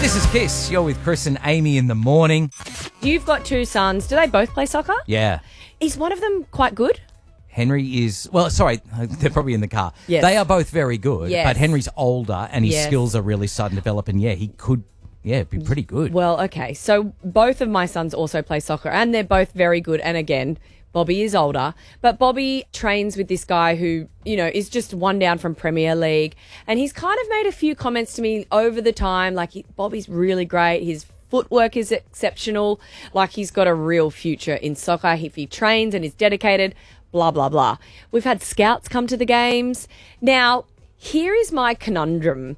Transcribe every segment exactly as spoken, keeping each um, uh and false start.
This is Kiss. You're with Chris and Amy in the morning. You've got two sons. Do they both play soccer? Yeah. Is one of them quite good? Henry is, well, sorry, they're probably in the car. Yes. They are both very good, Yes. but Henry's older and his Yes. skills are really starting to develop. And yeah, he could, yeah, be pretty good. Well, okay. So both of my sons also play soccer and they're both very good. And again, Bobby is older, but Bobby trains with this guy who, you know, is just one down from Premier League. And he's kind of made a few comments to me over the time, like he, Bobby's really great. His footwork is exceptional. Like he's got a real future in soccer if he trains and is dedicated, blah, blah, blah. We've had scouts come to the games. Now, here is my conundrum.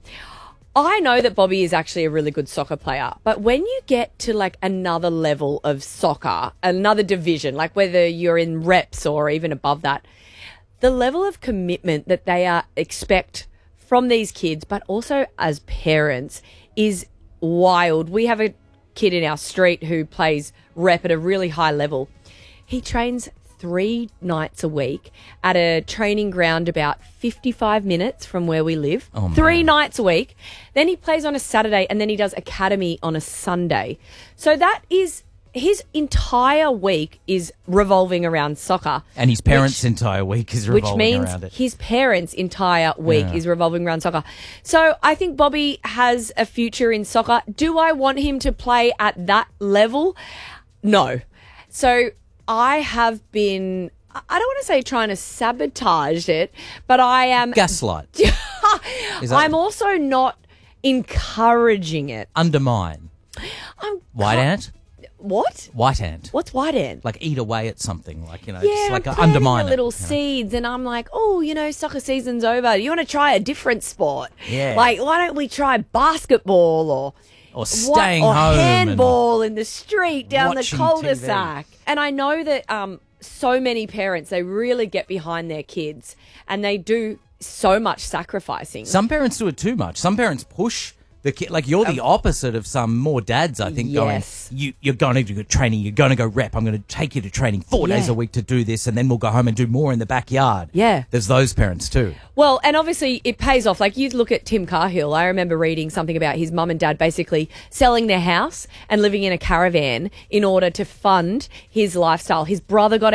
I know that Bobby is actually a really good soccer player, but when you get to like another level of soccer, another division, like whether you're in reps or even above that, the level of commitment that they are expect from these kids, but also as parents, is wild. We have a kid in our street who plays rep at a really high level. He trains three nights a week at a training ground about fifty-five minutes from where we live. Oh, man. Three nights a week. Then he plays on a Saturday and then he does academy on a Sunday. So that is, his entire week is revolving around soccer. And his parents' which, entire week is which revolving means around it. his parents' entire week Yeah. is revolving around soccer. So I think Bobby has a future in soccer. Do I want him to play at that level? No. So I have been, I don't want to say trying to sabotage it, but I am. Gaslight. Is that- I'm also not encouraging it. Undermine. I'm White ki- ant? What? White ant. What's white ant? Like eat away at something, like, you know, Yeah, just like I'm a planting undermine the little it. you know. seeds, and I'm like, oh, you know, soccer season's over. You want to try a different sport? Yeah. Like, why don't we try basketball or Or staying or home and handball in the street down the watching cul-de-sac? And I know that um, so many parents, they really get behind their kids, and they do so much sacrificing. Some parents do it too much. Some parents push the kid. Like you're the opposite of some more dads, I think, Yes. going, you, you're going to do training, you're going to go rep, I'm going to take you to training four Yeah. days a week to do this, and then we'll go home and do more in the backyard. Yeah. There's those parents too. Well, and obviously it pays off. Like you look at Tim Cahill. I remember reading something about his mum and dad basically selling their house and living in a caravan in order to fund his lifestyle. His brother got